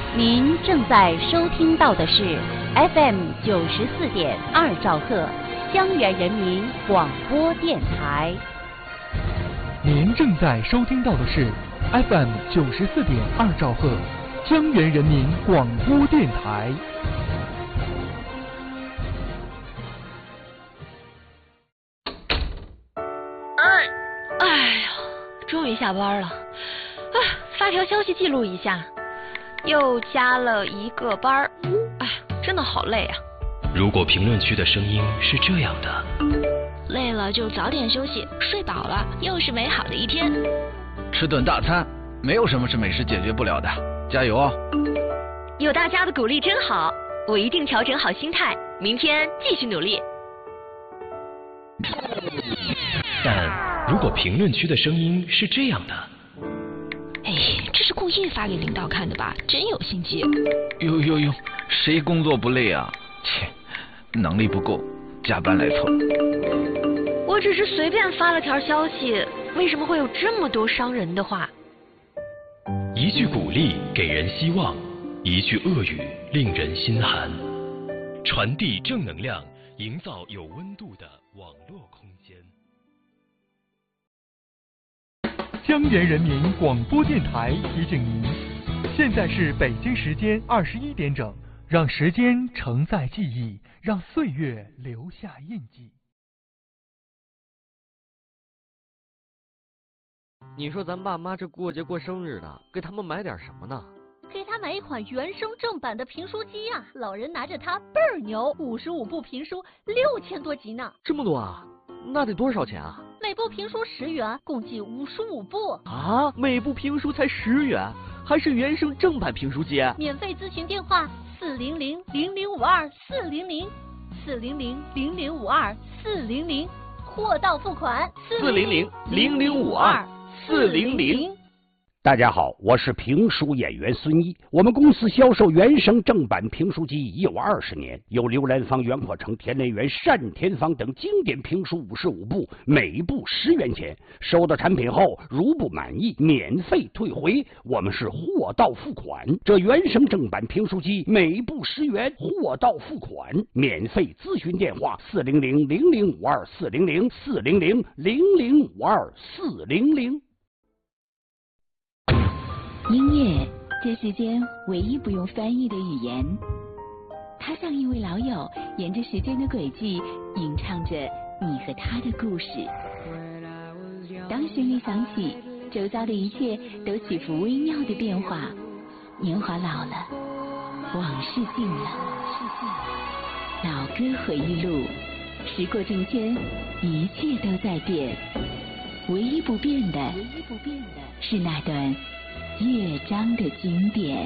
您正在收听到的是 FM 94.2兆赫江源人民广播电台。 您正在收听到的是 FM 94.2兆赫江源人民广播电台。 哎呀，终于下班了。发条消息记录一下，又加了一个班。真的好累啊。 如果评论区的声音是这样的， 累了就早点休息，睡饱了又是美好的一天。 吃顿大餐，没有什么是美食解决不了的，加油哦！ 有大家的鼓励真好，我一定调整好心态，明天继续努力。 但如果评论区的声音是这样的， 这是故意发给领导看的吧？真有心机。 哟，谁工作不累啊？切，能力不够，加班来凑。 我只是随便发了条消息，为什么会有这么多伤人的话？ 一句鼓励给人希望，一句恶语令人心寒。传递正能量，营造有温度的网络空间。 江源人民广播电台提醒您，现在是北京时间21点整，让时间承载记忆，让岁月留下印记。 你说咱爸妈这过节过生日的，给他们买点什么呢？ 给他买一款原声正版的评书机啊，老人拿着它倍儿牛，55部评书6000多集呢。 这么多啊？那得多少钱啊？ 每部评书10元，共计55部啊！每部评书才10元，还是原声正版评书机？ 免费咨询电话400-0052-400，400-0052-400，货到付款 400-0052-400。 大家好，我是评书演员孙一。我们公司销售原声正版评书机已有20年，有刘兰芳、袁阔成、田连元、单田芳等经典评书55部，每部10元钱。收到产品后，如不满意，免费退回。我们是货到付款。这原声正版评书机每部10元，货到付款，免费咨询电话400-0052-400，400-0052-400。 音乐，这世间唯一不用翻译的语言，它像一位老友，沿着时间的轨迹，吟唱着你和他的故事。当旋律响起，周遭的一切都起伏微妙的变化。年华老了，往事尽了，老歌回忆录，时过境迁，一切都在变，唯一不变的是那段乐章的经典。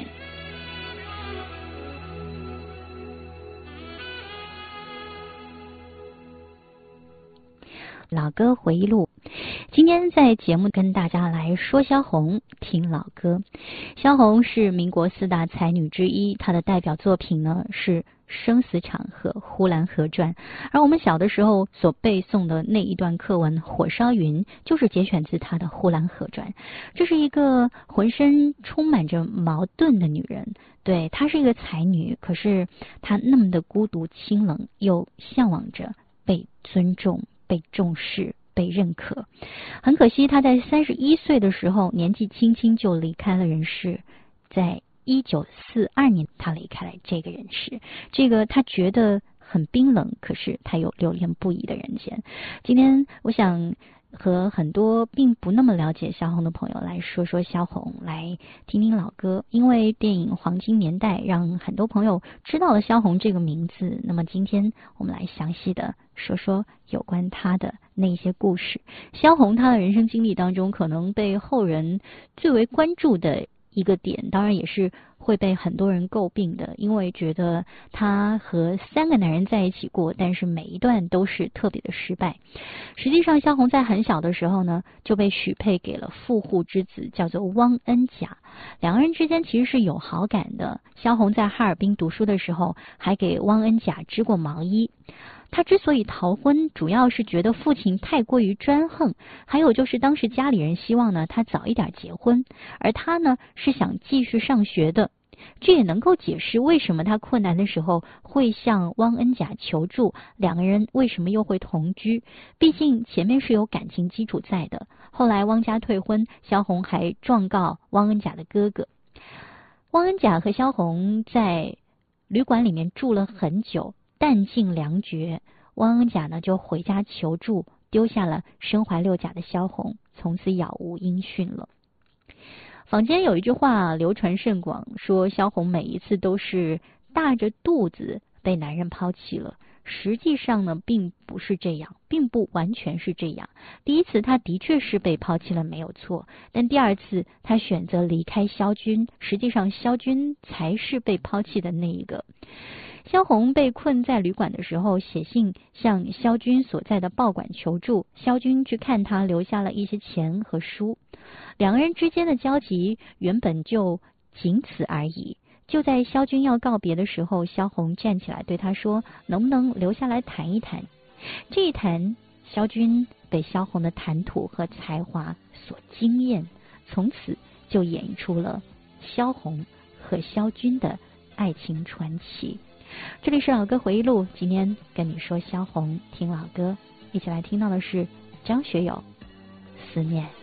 老歌回忆录，今天在节目跟大家来说萧红，听老歌。萧红是民国4大才女之一，她的代表作品呢是《生死场》和《呼兰河传》，而我们小的时候所背诵的那一段课文《火烧云》就是节选自她的《呼兰河传》。这是一个浑身充满着矛盾的女人，对，她是一个才女，可是她那么的孤独清冷，又向往着被尊重、被重视、被认可。很可惜，她在31岁的时候，年纪轻轻就离开了人世。在1942年，她离开了这个人世。这个她觉得很冰冷，可是她又流连不已的人间。今天我想和很多并不那么了解萧红的朋友来说说萧红，来听听老歌。因为电影《黄金年代》让很多朋友知道了萧红这个名字，那么今天我们来详细的说说有关她的那些故事。萧红她的人生经历当中，可能被后人最为关注的一个点，当然也是会被很多人诟病的，因为觉得她和3个男人在一起过，但是每一段都是特别的失败。实际上萧红在很小的时候呢，就被许配给了富户之子，叫做汪恩甲。两个人之间其实是有好感的。萧红在哈尔滨读书的时候，还给汪恩甲织过毛衣。他之所以逃婚，主要是觉得父亲太过于专横，还有就是当时家里人希望呢他早一点结婚，而他呢是想继续上学的。 这也能够解释为什么他困难的时候会向汪恩甲求助，两个人为什么又会同居，毕竟前面是有感情基础在的。后来汪家退婚，萧红还状告汪恩甲的哥哥。汪恩甲和萧红在旅馆里面住了很久，弹尽粮绝，汪恩甲呢就回家求助，丢下了身怀六甲的萧红，从此杳无音讯了。坊间有一句话流传甚广，说萧红每一次都是大着肚子被男人抛弃了。实际上呢，并不是这样，并不完全是这样。第一次她的确是被抛弃了，没有错，但第二次她选择离开萧军，实际上萧军才是被抛弃的那一个。萧红被困在旅馆的时候，写信向萧军所在的报馆求助，萧军去看他，留下了一些钱和书。两个人之间的交集原本就仅此而已。就在萧军要告别的时候，萧红站起来对他说，能不能留下来谈一谈。这一谈，萧军被萧红的谈吐和才华所惊艳，从此就演绎出了萧红和萧军的爱情传奇。这里是老歌回忆录，今天跟你说萧红，听老歌，一起来听到的是张学友《思念》。